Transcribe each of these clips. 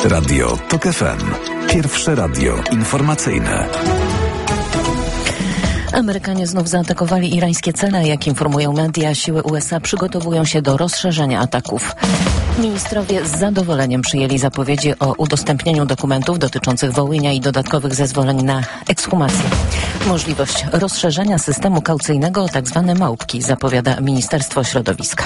Radio TOK FM. Pierwsze radio informacyjne. Amerykanie znów zaatakowali irańskie cele. Jak informują media, siły USA przygotowują się do rozszerzenia ataków. Ministrowie z zadowoleniem przyjęli zapowiedzi o udostępnieniu dokumentów dotyczących Wołynia i dodatkowych zezwoleń na ekshumację. Możliwość rozszerzenia systemu kaucyjnego o tzw. małpki, zapowiada Ministerstwo Środowiska.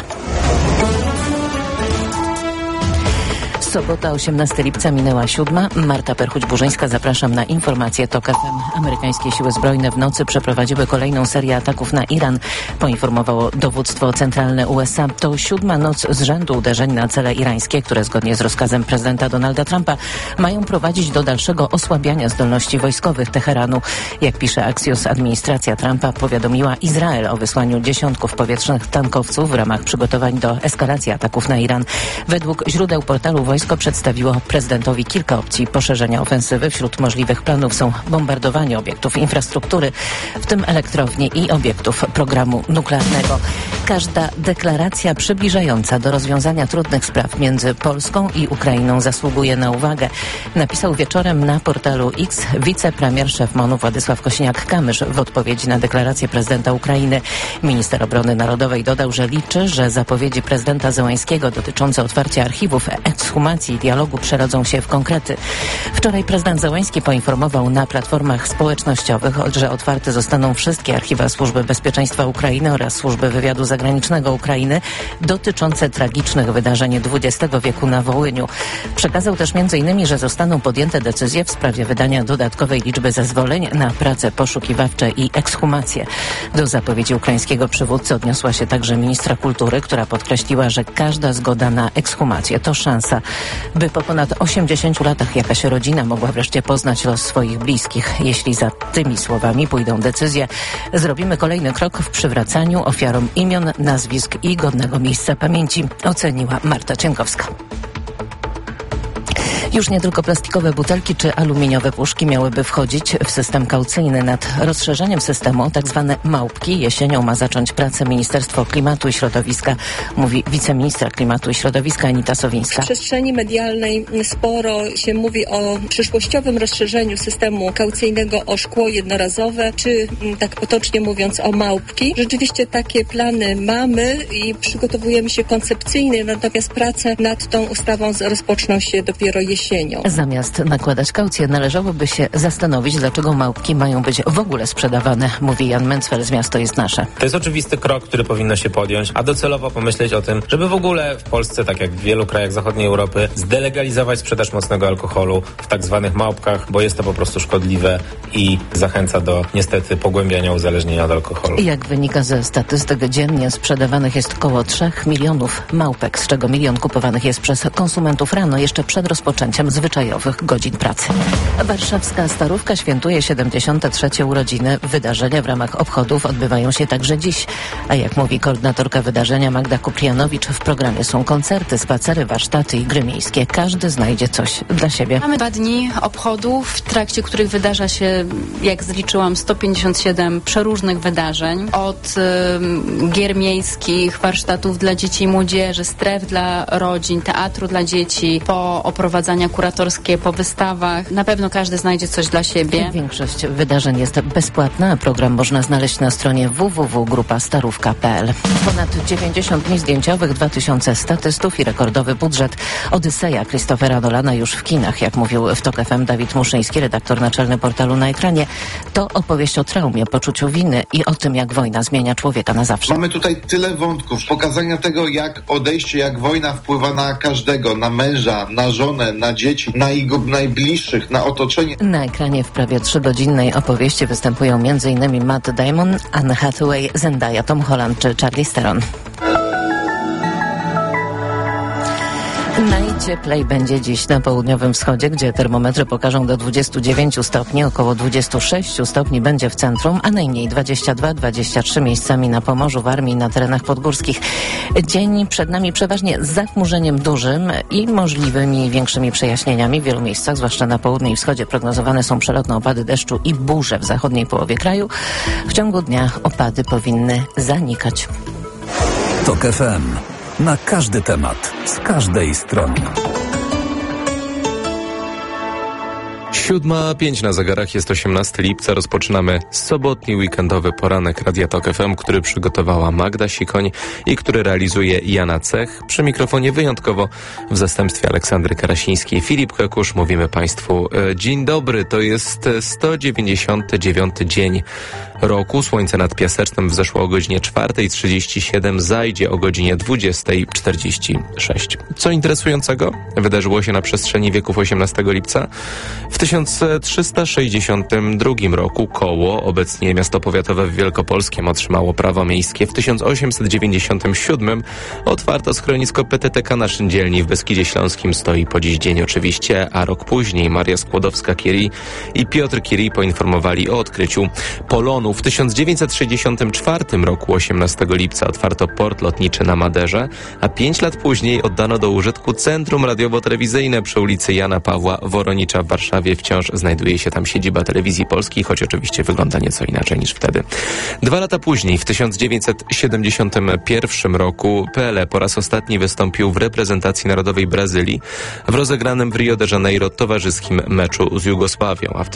Sobota, 18 lipca, minęła 7. Marta Perchuć-Burzyńska, zapraszam na informacje TOK FM. Amerykańskie siły zbrojne w nocy przeprowadziły kolejną serię ataków na Iran, poinformowało dowództwo centralne USA. To 7. noc z rzędu uderzeń na cele irańskie, które zgodnie z rozkazem prezydenta Donalda Trumpa mają prowadzić do dalszego osłabiania zdolności wojskowych Teheranu. Jak pisze Axios, administracja Trumpa powiadomiła Izrael o wysłaniu dziesiątków powietrznych tankowców w ramach przygotowań do eskalacji ataków na Iran. Według źródeł portalu wojsko przedstawiło prezydentowi kilka opcji poszerzenia ofensywy. Wśród możliwych planów są bombardowanie obiektów infrastruktury, w tym elektrowni i obiektów programu nuklearnego. Każda deklaracja przybliżająca do rozwiązania trudnych spraw między Polską i Ukrainą zasługuje na uwagę, napisał wieczorem na portalu X wicepremier szef MON-u Władysław Kosiniak-Kamysz w odpowiedzi na deklarację prezydenta Ukrainy. Minister Obrony Narodowej dodał, że liczy, że zapowiedzi prezydenta Zełańskiego dotyczące otwarcia archiwów, ekshumacji i dialogu przerodzą się w konkrety. Wczoraj prezydent Zełański poinformował na platformach społecznościowych, że otwarte zostaną wszystkie archiwa Służby Bezpieczeństwa Ukrainy oraz Służby Wywiadu Zagranicznego Ukrainy dotyczące tragicznych wydarzeń XX wieku na Wołyniu. Przekazał też m.in., że zostaną podjęte decyzje w sprawie wydania dodatkowej liczby zezwoleń na prace poszukiwawcze i ekshumacje. Do zapowiedzi ukraińskiego przywódcy odniosła się także ministra kultury, która podkreśliła, że każda zgoda na ekshumację to szansa, by po ponad 80 latach jakaś rodzina mogła wreszcie poznać los swoich bliskich. Jeśli za tymi słowami pójdą decyzje, zrobimy kolejny krok w przywracaniu ofiarom imion, nazwisk i godnego miejsca pamięci, oceniła Marta Cienkowska. Już nie tylko plastikowe butelki czy aluminiowe puszki miałyby wchodzić w system kaucyjny. Nad rozszerzeniem systemu o tzw. małpki jesienią ma zacząć pracę Ministerstwo Klimatu i Środowiska, mówi wiceministra Klimatu i Środowiska Anita Sowińska. W przestrzeni medialnej sporo się mówi o przyszłościowym rozszerzeniu systemu kaucyjnego o szkło jednorazowe, czy tak potocznie mówiąc o małpki. Rzeczywiście takie plany mamy i przygotowujemy się koncepcyjnie, natomiast prace nad tą ustawą rozpoczną się dopiero jesienią. Zamiast nakładać kaucję, należałoby się zastanowić, dlaczego małpki mają być w ogóle sprzedawane, mówi Jan Mencfel z Miasto jest Nasze. To jest oczywisty krok, który powinno się podjąć, a docelowo pomyśleć o tym, żeby w ogóle w Polsce, tak jak w wielu krajach zachodniej Europy, zdelegalizować sprzedaż mocnego alkoholu w tak zwanych małpkach, bo jest to po prostu szkodliwe i zachęca do niestety pogłębiania uzależnienia od alkoholu. Jak wynika ze statystyk, dziennie sprzedawanych jest około 3 milionów małpek, z czego 1 milion kupowanych jest przez konsumentów rano, jeszcze przed rozpoczęciem zwyczajowych godzin pracy. Warszawska Starówka świętuje 73. urodziny. Wydarzenia w ramach obchodów odbywają się także dziś. A jak mówi koordynatorka wydarzenia Magda Kuprianowicz, w programie są koncerty, spacery, warsztaty i gry miejskie. Każdy znajdzie coś dla siebie. Mamy 2 dni obchodów, w trakcie których wydarza się, jak zliczyłam, 157 przeróżnych wydarzeń. Od gier miejskich, warsztatów dla dzieci i młodzieży, stref dla rodzin, teatru dla dzieci, po oprowadzania kuratorskie, po wystawach. Na pewno każdy znajdzie coś dla siebie. Większość wydarzeń jest bezpłatna, a program można znaleźć na stronie www.grupastarówka.pl. Ponad 90 dni zdjęciowych, 2000 statystów i rekordowy budżet. Odyseja Christophera Nolana już w kinach, jak mówił w TOK FM Dawid Muszyński, redaktor naczelny portalu Na Ekranie. To opowieść o traumie, poczuciu winy i o tym, jak wojna zmienia człowieka na zawsze. Mamy tutaj tyle wątków, pokazania tego, jak odejście, jak wojna wpływa na każdego, na męża, na żonę, na dzieci, na jego najbliższych, na otoczenie. Na ekranie w prawie 3-godzinnej opowieści występują m.in. Matt Damon, Anne Hathaway, Zendaya, Tom Holland czy Charlize Theron. Najcieplej będzie dziś na południowym wschodzie, gdzie termometry pokażą do 29 stopni, około 26 stopni będzie w centrum, a najmniej 22-23 miejscami na Pomorzu, Warmii i na terenach podgórskich. Dzień przed nami przeważnie z zachmurzeniem dużym i możliwymi większymi przejaśnieniami. W wielu miejscach, zwłaszcza na południu i wschodzie, prognozowane są przelotne opady deszczu i burze w zachodniej połowie kraju. W ciągu dnia opady powinny zanikać. TOK FM. Na każdy temat, z każdej strony. 7:05 na zegarach, jest 18 lipca. Rozpoczynamy sobotni weekendowy poranek Radia Tok FM, który przygotowała Magda Sikoń i który realizuje Jana Cech. Przy mikrofonie wyjątkowo w zastępstwie Aleksandry Karasińskiej Filip Kekusz. Mówimy Państwu dzień dobry. To jest 199 dzień roku. Słońce nad Piasecznem wzeszło o godzinie 4:37, zajdzie o godzinie 20:46. Co interesującego wydarzyło się na przestrzeni wieków 18 lipca? W 1362 roku Koło, obecnie miasto powiatowe w Wielkopolskiem, otrzymało prawo miejskie. W 1897 otwarto schronisko PTTK na Szyndzielni w Beskidzie Śląskim. Stoi po dziś dzień oczywiście, a rok później Maria Skłodowska-Curie i Piotr Curie poinformowali o odkryciu polonu. W 1964 roku, 18 lipca, otwarto port lotniczy na Maderze, a 5 lat później oddano do użytku Centrum Radiowo-Telewizyjne przy ulicy Jana Pawła Woronicza w Warszawie. Wciąż znajduje się tam siedziba Telewizji Polskiej, choć oczywiście wygląda nieco inaczej niż wtedy. 2 lata później, w 1971 roku, Pelé po raz ostatni wystąpił w reprezentacji narodowej Brazylii w rozegranym w Rio de Janeiro towarzyskim meczu z Jugosławią, a w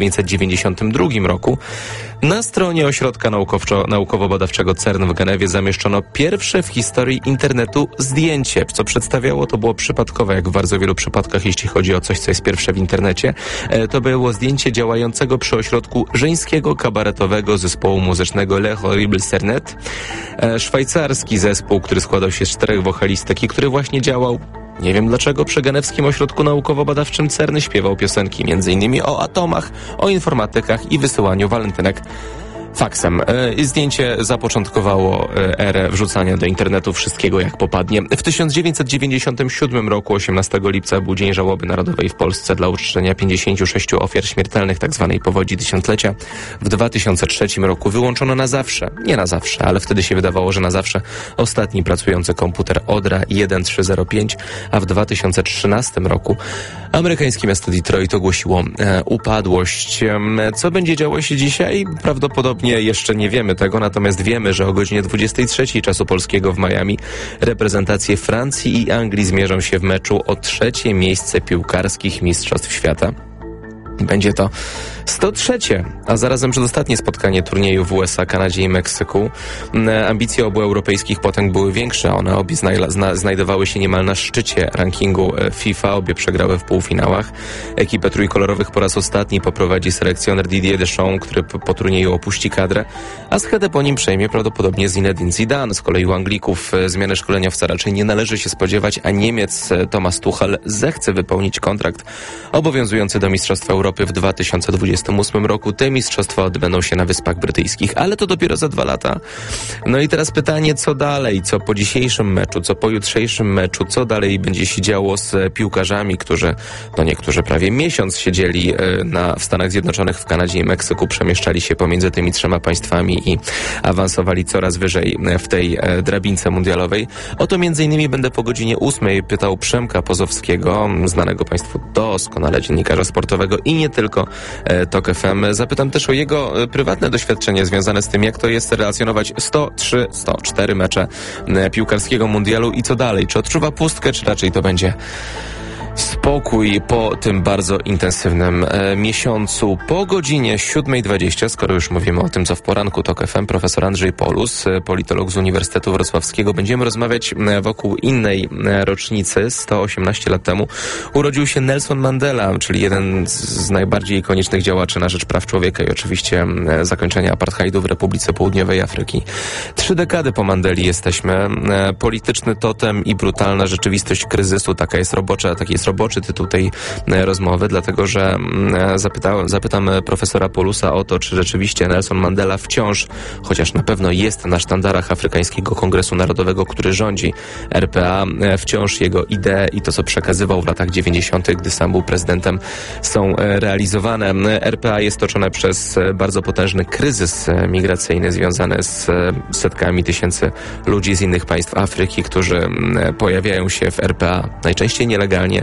1992 roku na stronie Ośrodka Naukowo-Badawczego CERN w Genewie zamieszczono pierwsze w historii internetu zdjęcie. Co przedstawiało, to było przypadkowe, jak w bardzo wielu przypadkach, jeśli chodzi o coś, co jest pierwsze w internecie. To było zdjęcie działającego przy ośrodku żeńskiego kabaretowego zespołu muzycznego Le Horrible Cernet. Szwajcarski zespół, który składał się z 4 wokalistek i który właśnie działał, nie wiem dlaczego, przy Genewskim Ośrodku Naukowo-Badawczym CERN, śpiewał piosenki m.in. o atomach, o informatykach i wysyłaniu walentynek faksem. Zdjęcie zapoczątkowało erę wrzucania do internetu wszystkiego jak popadnie. W 1997 roku, 18 lipca, był Dzień Żałoby Narodowej w Polsce dla uczczenia 56 ofiar śmiertelnych tzw. powodzi tysiąclecia. W 2003 roku wyłączono na zawsze, nie na zawsze, ale wtedy się wydawało, że na zawsze, ostatni pracujący komputer Odra 1305, a w 2013 roku amerykańskie miasto Detroit ogłosiło upadłość. Co będzie działo się dzisiaj? Prawdopodobnie jeszcze nie wiemy tego, natomiast wiemy, że o godzinie 23 czasu polskiego w Miami reprezentacje Francji i Anglii zmierzą się w meczu o 3. miejsce piłkarskich Mistrzostw Świata. Będzie to 103, a zarazem przedostatnie spotkanie turnieju w USA, Kanadzie i Meksyku. Ambicje obu europejskich potęg były większe. One obie znajdowały się niemal na szczycie rankingu FIFA. Obie przegrały w półfinałach. Ekipę trójkolorowych po raz ostatni poprowadzi selekcjoner Didier Deschamps, który po turnieju opuści kadrę, a schedę po nim przejmie prawdopodobnie Zinedine Zidane. Z kolei u Anglików zmiany szkoleniowca raczej nie należy się spodziewać, a Niemiec Thomas Tuchel zechce wypełnić kontrakt obowiązujący do Mistrzostw Europy w 2028 roku. Te mistrzostwa odbędą się na Wyspach Brytyjskich, ale to dopiero za 2 lata. No i teraz pytanie, co dalej? Co po dzisiejszym meczu? Co po jutrzejszym meczu? Co dalej będzie się działo z piłkarzami, którzy, niektórzy prawie miesiąc siedzieli w Stanach Zjednoczonych, w Kanadzie i Meksyku, przemieszczali się pomiędzy tymi 3 państwami i awansowali coraz wyżej w tej drabince mundialowej? O to między innymi będę po godzinie 8 pytał Przemka Pozowskiego, znanego Państwu doskonale dziennikarza sportowego i nie tylko Tok FM. Zapytam też o jego prywatne doświadczenie związane z tym, jak to jest relacjonować 103, 104 mecze piłkarskiego mundialu i co dalej. Czy odczuwa pustkę, czy raczej to będzie spokój po tym bardzo intensywnym miesiącu. Po godzinie 7:20, skoro już mówimy o tym, co w poranku Tok FM, profesor Andrzej Polus, politolog z Uniwersytetu Wrocławskiego, będziemy rozmawiać wokół innej rocznicy. 118 lat temu urodził się Nelson Mandela, czyli jeden z najbardziej ikonicznych działaczy na rzecz praw człowieka i oczywiście zakończenia apartheidu w Republice Południowej Afryki. 3 dekady po Mandeli jesteśmy. Polityczny totem i brutalna rzeczywistość kryzysu, taki jest roboczy tytuł tej rozmowy, dlatego że zapytam profesora Polusa o to, czy rzeczywiście Nelson Mandela wciąż, chociaż na pewno jest na sztandarach Afrykańskiego Kongresu Narodowego, który rządzi RPA, wciąż jego idee i to, co przekazywał w latach 90., gdy sam był prezydentem, są realizowane. RPA jest toczone przez bardzo potężny kryzys migracyjny związany z setkami tysięcy ludzi z innych państw Afryki, którzy pojawiają się w RPA najczęściej nielegalnie,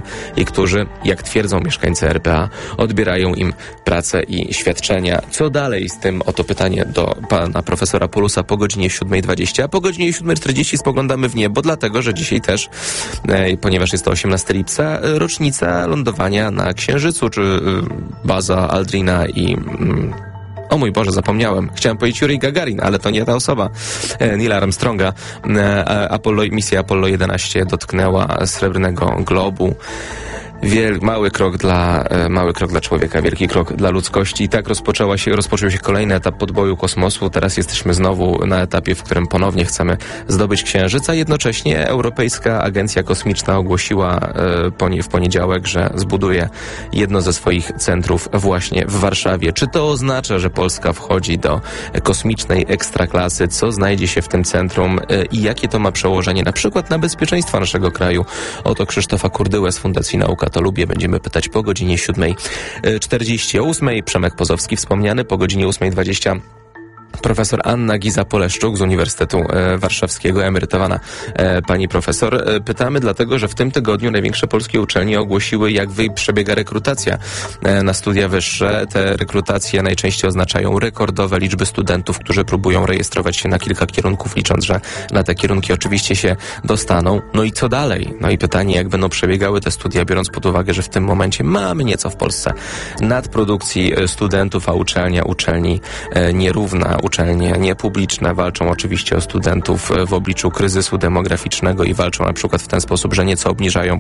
i którzy, jak twierdzą mieszkańcy RPA, odbierają im pracę i świadczenia. Co dalej z tym? Oto pytanie do pana profesora Polusa po godzinie 7:20, a po godzinie 7:40 spoglądamy w niebo, dlatego, że dzisiaj też, ponieważ jest to 18 lipca, rocznica lądowania na Księżycu, czy baza Aldrina i... O mój Boże, zapomniałem. Chciałem powiedzieć Jurij Gagarin, ale to nie ta osoba. Neila Armstronga. Misja Apollo 11 dotknęła Srebrnego Globu. Mały krok dla człowieka, wielki krok dla ludzkości. I tak rozpoczął się kolejny etap podboju kosmosu. Teraz jesteśmy znowu na etapie, w którym ponownie chcemy zdobyć Księżyc, a jednocześnie Europejska Agencja Kosmiczna ogłosiła w poniedziałek, że zbuduje jedno ze swoich centrów właśnie w Warszawie. Czy to oznacza, że Polska wchodzi do kosmicznej ekstraklasy? Co znajdzie się w tym centrum i jakie to ma przełożenie na przykład na bezpieczeństwo naszego kraju? Oto Krzysztofa Kurdyłę z Fundacji Nauka to Lubię będziemy pytać po godzinie 7:40. O 8:00 Przemek Pozowski wspomniany, po godzinie 8:20 profesor Anna Giza-Poleszczuk z Uniwersytetu Warszawskiego, emerytowana pani profesor. Pytamy dlatego, że w tym tygodniu największe polskie uczelnie ogłosiły, jak przebiega rekrutacja na studia wyższe. Te rekrutacje najczęściej oznaczają rekordowe liczby studentów, którzy próbują rejestrować się na kilka kierunków, licząc, że na te kierunki oczywiście się dostaną. No i co dalej? No i pytanie, jak będą przebiegały te studia, biorąc pod uwagę, że w tym momencie mamy nieco w Polsce nadprodukcji studentów, a uczelni nierówna. Uczelnie niepubliczne walczą oczywiście o studentów w obliczu kryzysu demograficznego i walczą na przykład w ten sposób, że nieco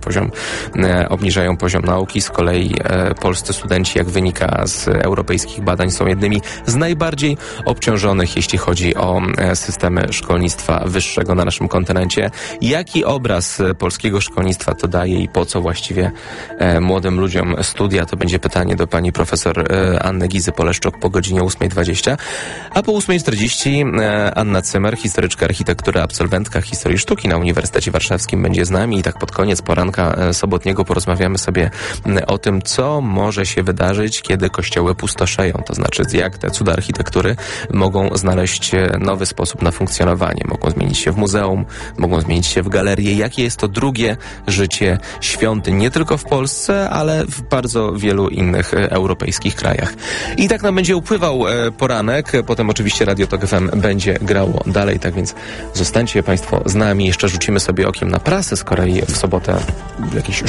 obniżają poziom nauki. Z kolei polscy studenci, jak wynika z europejskich badań, są jednymi z najbardziej obciążonych, jeśli chodzi o systemy szkolnictwa wyższego na naszym kontynencie. Jaki obraz polskiego szkolnictwa to daje i po co właściwie młodym ludziom studia? To będzie pytanie do pani profesor Anny Gizy-Poleszczuk po godzinie 8:20. A po 8:40 Anna Cymer, historyczka architektury, absolwentka historii sztuki na Uniwersytecie Warszawskim, będzie z nami i tak pod koniec poranka sobotniego porozmawiamy sobie o tym, co może się wydarzyć, kiedy kościoły pustoszeją. To znaczy, jak te cuda architektury mogą znaleźć nowy sposób na funkcjonowanie. Mogą zmienić się w muzeum, mogą zmienić się w galerię. Jakie jest to drugie życie świątyń, nie tylko w Polsce, ale w bardzo wielu innych europejskich krajach. I tak nam będzie upływał poranek. Potem oczywiście Radio Tok FM będzie grało dalej, tak więc zostańcie Państwo z nami. Jeszcze rzucimy sobie okiem na prasę, z kolei w sobotę jakieś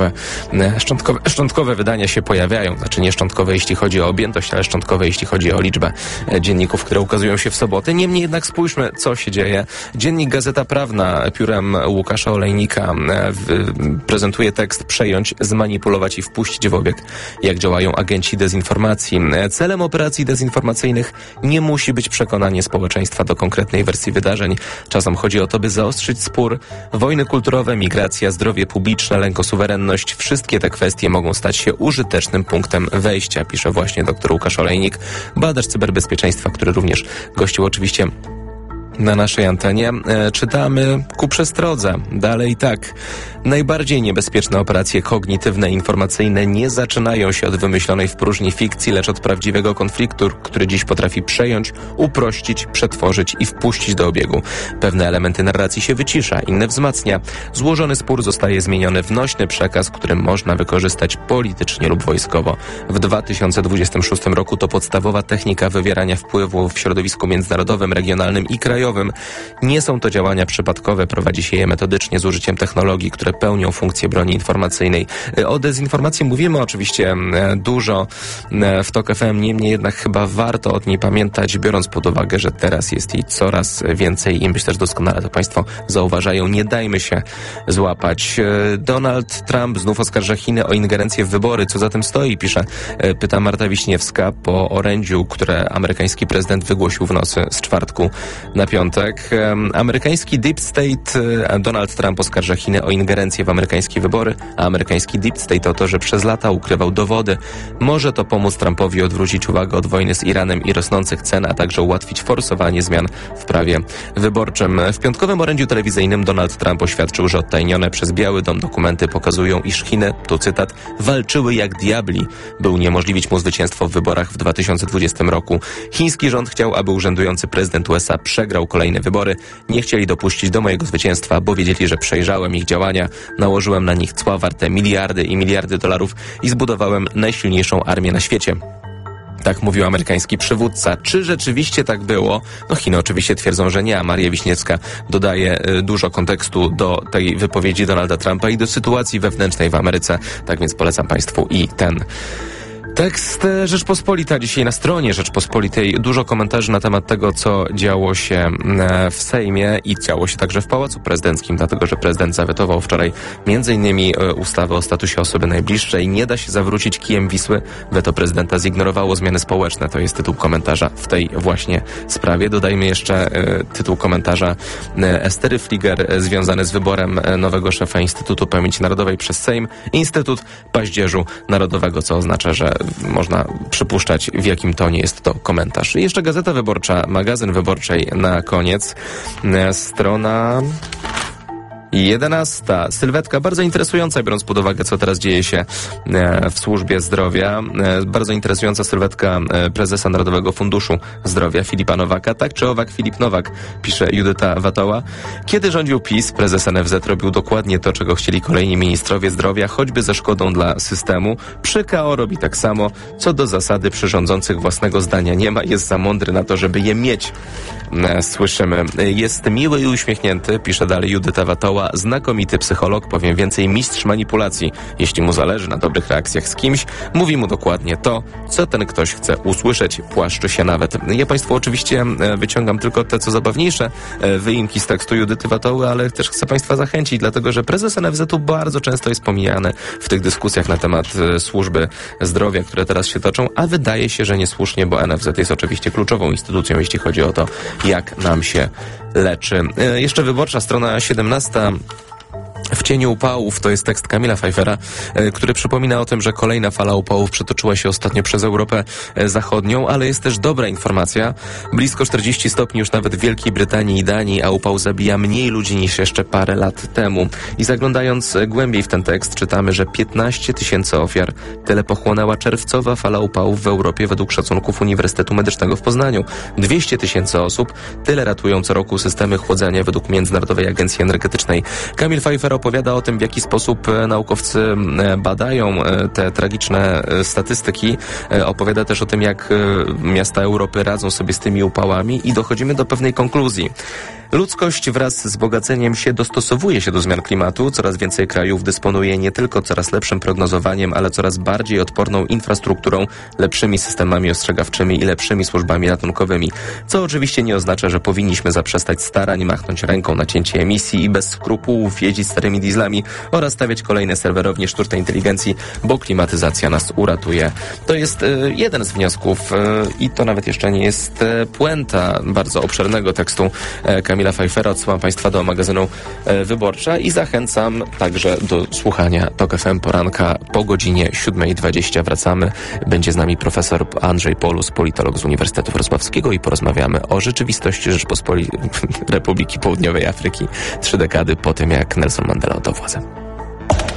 szczątkowe wydania się pojawiają. Znaczy nie szczątkowe, jeśli chodzi o objętość, ale szczątkowe, jeśli chodzi o liczbę dzienników, które ukazują się w sobotę. Niemniej jednak spójrzmy, co się dzieje. Dziennik Gazeta Prawna piórem Łukasza Olejnika prezentuje tekst "Przejąć, zmanipulować i wpuścić w obieg, jak działają agenci dezinformacji". Celem operacji dezinformacyjnych nie musi być przekonanie społeczeństwa do konkretnej wersji wydarzeń. Czasem chodzi o to, by zaostrzyć spór. Wojny kulturowe, migracja, zdrowie publiczne, lęk o suwerenność. Wszystkie te kwestie mogą stać się użytecznym punktem wejścia, pisze właśnie dr Łukasz Olejnik, badacz cyberbezpieczeństwa, który również gościł oczywiście na naszej antenie. Czytamy ku przestrodze. Dalej tak. Najbardziej niebezpieczne operacje kognitywne i informacyjne nie zaczynają się od wymyślonej w próżni fikcji, lecz od prawdziwego konfliktu, który dziś potrafi przejąć, uprościć, przetworzyć i wpuścić do obiegu. Pewne elementy narracji się wycisza, inne wzmacnia. Złożony spór zostaje zmieniony w nośny przekaz, który można wykorzystać politycznie lub wojskowo. W 2026 roku to podstawowa technika wywierania wpływu w środowisku międzynarodowym, regionalnym i krajowym. Nie są to działania przypadkowe, prowadzi się je metodycznie z użyciem technologii, które pełnią funkcję broni informacyjnej. O dezinformacji mówimy oczywiście dużo w TOK FM, niemniej jednak chyba warto od niej pamiętać, biorąc pod uwagę, że teraz jest jej coraz więcej i myślę, że doskonale to Państwo zauważają. Nie dajmy się złapać. Donald Trump znów oskarża Chiny o ingerencję w wybory. Co za tym stoi? Pyta Marta Wiśniewska po orędziu, które amerykański prezydent wygłosił w nocy z czwartku na piątek. Amerykański Deep State, Donald Trump oskarża Chiny o ingerencję w amerykańskie wybory, a amerykański Deep State o to, że przez lata ukrywał dowody. Może to pomóc Trumpowi odwrócić uwagę od wojny z Iranem i rosnących cen, a także ułatwić forsowanie zmian w prawie wyborczym. W piątkowym orędziu telewizyjnym Donald Trump oświadczył, że odtajnione przez Biały Dom dokumenty pokazują, iż Chiny, tu cytat, walczyły jak diabli, by uniemożliwić mu zwycięstwo w wyborach w 2020 roku. Chiński rząd chciał, aby urzędujący prezydent USA przegrał wygrał kolejne wybory. Nie chcieli dopuścić do mojego zwycięstwa, bo wiedzieli, że przejrzałem ich działania, nałożyłem na nich cła warte miliardy i miliardy dolarów i zbudowałem najsilniejszą armię na świecie. Tak mówił amerykański przywódca. Czy rzeczywiście tak było? No Chiny oczywiście twierdzą, że nie, a Maria Wiśniewska dodaje dużo kontekstu do tej wypowiedzi Donalda Trumpa i do sytuacji wewnętrznej w Ameryce. Tak więc polecam Państwu i ten tekst. Rzeczpospolita dzisiaj na stronie Rzeczpospolitej. Dużo komentarzy na temat tego, co działo się w Sejmie i działo się także w Pałacu Prezydenckim, dlatego że prezydent zawetował wczoraj m.in. ustawę o statusie osoby najbliższej. Nie da się zawrócić kijem Wisły. Weto prezydenta zignorowało zmiany społeczne. To jest tytuł komentarza w tej właśnie sprawie. Dodajmy jeszcze tytuł komentarza Estery Fliger związany z wyborem nowego szefa Instytutu Pamięci Narodowej przez Sejm. Instytut Paździerzu Narodowego, co oznacza, że można przypuszczać, w jakim tonie jest to komentarz. I jeszcze Gazeta Wyborcza, magazyn Wyborczej na koniec. Strona 11. Sylwetka bardzo interesująca, biorąc pod uwagę, co teraz dzieje się w służbie zdrowia. Bardzo interesująca sylwetka prezesa Narodowego Funduszu Zdrowia Filipa Nowaka. Tak czy owak Filip Nowak, pisze Judyta Watoła. Kiedy rządził PiS, prezes NFZ robił dokładnie to, czego chcieli kolejni ministrowie zdrowia, choćby ze szkodą dla systemu. Przy KO robi tak samo. Co do zasady, przy rządzących własnego zdania nie ma. Jest za mądry na to, żeby je mieć. Słyszymy. Jest miły i uśmiechnięty, pisze dalej Judyta Watoła. Znakomity psycholog, powiem więcej, mistrz manipulacji. Jeśli mu zależy na dobrych reakcjach z kimś, mówi mu dokładnie to, co ten ktoś chce usłyszeć. Płaszczy się nawet. Ja Państwu oczywiście wyciągam tylko te, co zabawniejsze wyimki z tekstu Judyty Watoły, ale też chcę Państwa zachęcić, dlatego że prezes NFZ-u bardzo często jest pomijany w tych dyskusjach na temat służby zdrowia, które teraz się toczą, a wydaje się, że niesłusznie, bo NFZ jest oczywiście kluczową instytucją, jeśli chodzi o to, jak nam się leczy. Jeszcze Wyborcza, strona 17. W cieniu upałów to jest tekst Kamila Pfeiffera, który przypomina o tym, że kolejna fala upałów przetoczyła się ostatnio przez Europę Zachodnią, ale jest też dobra informacja. Blisko 40 stopni już nawet w Wielkiej Brytanii i Danii, a upał zabija mniej ludzi niż jeszcze parę lat temu. I zaglądając głębiej w ten tekst, czytamy, że 15 000 ofiar tyle pochłonęła czerwcowa fala upałów w Europie według szacunków Uniwersytetu Medycznego w Poznaniu. 200 000 osób, tyle ratują co roku systemy chłodzenia według Międzynarodowej Agencji Energetycznej. Kamil Pfeiffer opowiada o tym, w jaki sposób naukowcy badają te tragiczne statystyki. Opowiada też o tym, jak miasta Europy radzą sobie z tymi upałami i dochodzimy do pewnej konkluzji. Ludzkość wraz z bogaceniem się dostosowuje się do zmian klimatu. Coraz więcej krajów dysponuje nie tylko coraz lepszym prognozowaniem, ale coraz bardziej odporną infrastrukturą, lepszymi systemami ostrzegawczymi i lepszymi służbami ratunkowymi. Co oczywiście nie oznacza, że powinniśmy zaprzestać starań, machnąć ręką na cięcie emisji i bez skrupułów jeździć starymi dieslami oraz stawiać kolejne serwerownie sztucznej inteligencji, bo klimatyzacja nas uratuje. To jest jeden z wniosków i to nawet jeszcze nie jest puenta bardzo obszernego tekstu Kamila Pfeiffera. Odsyłam Państwa do magazynu Wyborcza i zachęcam także do słuchania TOK FM poranka po godzinie 7:20. Wracamy. Będzie z nami profesor Andrzej Polus, politolog z Uniwersytetu Wrocławskiego i porozmawiamy o rzeczywistości Republiki Południowej Afryki 3 dekady po tym, jak Nelson Mandela oddał władzę.